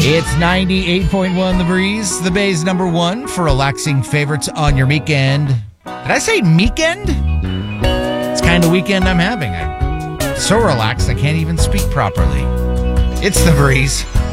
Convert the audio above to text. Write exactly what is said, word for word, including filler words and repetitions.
It's ninety-eight point one The Breeze, the Bay's number one for relaxing favorites on your weekend. Did I say meekend? It's kind of weekend I'm having. I'm so relaxed I can't even speak properly. It's The Breeze.